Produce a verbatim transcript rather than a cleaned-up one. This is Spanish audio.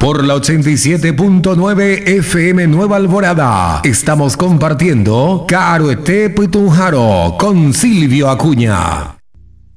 Por la ochenta y siete punto nueve F M Nueva Alborada. Estamos compartiendo Caro Este Putunjaro con Silvio Acuña.